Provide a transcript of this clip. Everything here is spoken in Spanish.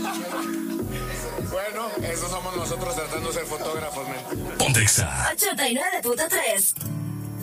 Bueno, eso somos nosotros tratando de ser fotógrafos, men. Pontexa. 89.3